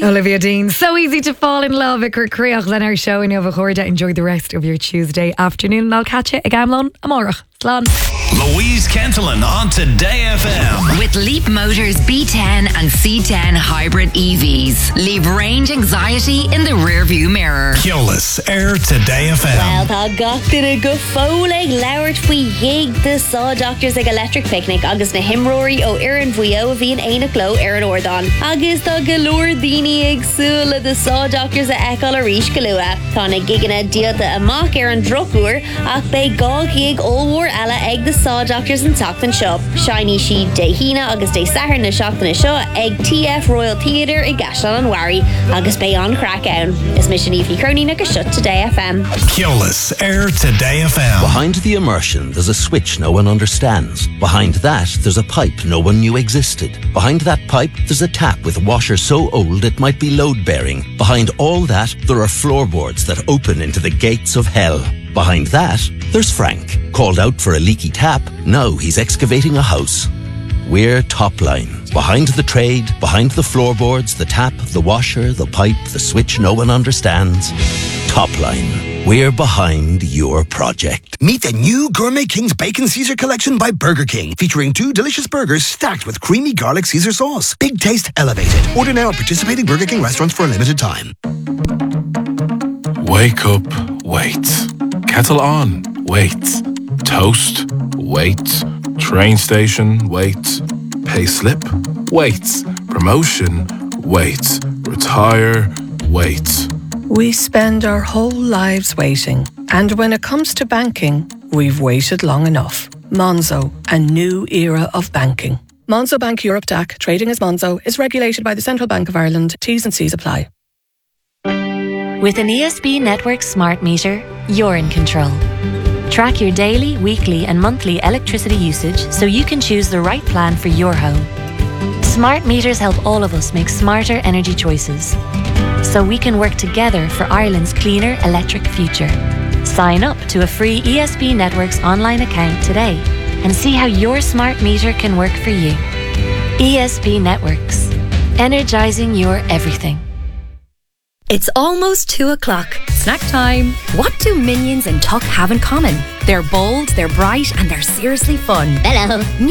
Olivia Dean, so easy to fall in love. Ikur Creach then our show in over Horda. Enjoy the rest of your Tuesday afternoon and I'll catch you again on Amorach. Slán. Louise Kentelin on Today FM. With Leap Motors B10 and C10 hybrid EVs. Leave range anxiety in the rearview mirror. Keolis, Air Today FM. Well, tá gachtain a go fóleg lauert faoi dhéag the Saw Doctors ag electric picnic agus na himróí ó Iran Bhuio a bhí an éanach ló ar an Ordan. Agus tá galore daoine agsúla the Saw Doctors a eáil a ríis go luath. Tá na giganna díalta amach ar an drogúr ach bé gá gig óhór eile ag the Saw Doctors in Tachtan Shop. Shiny she de hína agus de sahar na seachtainna seo ag TF Royal Theatre i Gaslan an Wari agus bé an Crackdown. Is mission Aoife Kearney agus shut Today FM. Keolis, Air Today FM. Behind the immersion, there's a switch no one understands. Behind that, there's a pipe no one knew existed. Behind that pipe, there's a tap with washer so old it might be load-bearing. Behind all that, there are floorboards that open into the gates of hell. Behind that, there's Frank. Called out for a leaky tap, now he's excavating a house. We're Topline. Behind the trade, behind the floorboards, the tap, the washer, the pipe, the switch no one understands. Topline. We're behind your project. Meet the new Gourmet King's Bacon Caesar Collection by Burger King, featuring 2 delicious burgers stacked with creamy garlic Caesar sauce. Big taste elevated. Order now at participating Burger King restaurants for a limited time. Wake up, wait. Kettle on, wait. Toast, wait. Train station, wait. Pay slip, wait. Promotion, wait. Retire, wait. We spend our whole lives waiting. And when it comes to banking, we've waited long enough. Monzo, a new era of banking. Monzo Bank Europe DAC, trading as Monzo, is regulated by the Central Bank of Ireland. T's and C's apply. With an ESB Network smart meter, you're in control. Track your daily, weekly and monthly electricity usage so you can choose the right plan for your home. Smart meters help all of us make smarter energy choices so we can work together for Ireland's cleaner electric future. Sign up to a free ESB Networks online account today and see how your smart meter can work for you. ESB Networks. Energising your everything. It's almost 2 o'clock. Snack time. What do Minions and Tuck have in common? They're bold, they're bright, and they're seriously fun. Hello.